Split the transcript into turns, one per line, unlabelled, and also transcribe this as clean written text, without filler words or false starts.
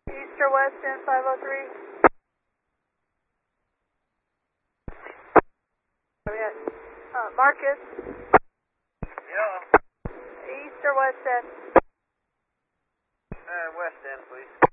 East or west end 503? Marcus?
Yeah.
East or west end?
West end, please.